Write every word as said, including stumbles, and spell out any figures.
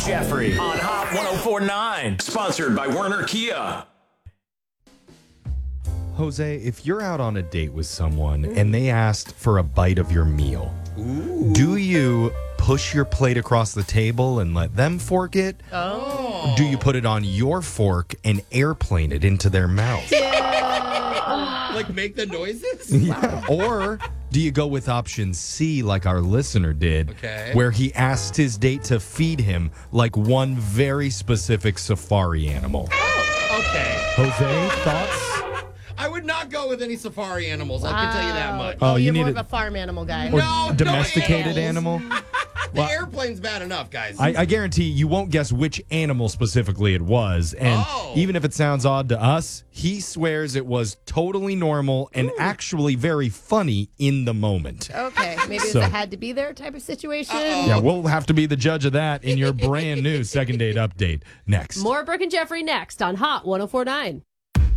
Jeffrey on Hot ten forty-nine. Sponsored by Werner Kia. Jose, if you're out on a date with someone and they asked for a bite of your meal, Ooh. do you push your plate across the table and let them fork it? Oh. Do you put it on your fork and airplane it into their mouth? Yeah. Like make the noises? Yeah. Or do you go with option C like our listener did, okay. where he asked his date to feed him like one very specific safari animal? Oh, okay. Jose, thoughts? I would not go with any safari animals. I can tell you that much. Oh, Oh, you you're need more a- of a farm animal guy. Or No, no domesticated animals. animal? The Well, airplane's bad enough, guys. I, I guarantee you won't guess which animal specifically it was. And Oh. even if it sounds odd to us, he swears it was totally normal and actually very funny in the moment. Okay, maybe it's So- a had to be there type of situation. Uh-oh. Yeah, we'll have to be the judge of that in your brand new second date update next. More Brooke and Jeffrey next on Hot ten forty-nine.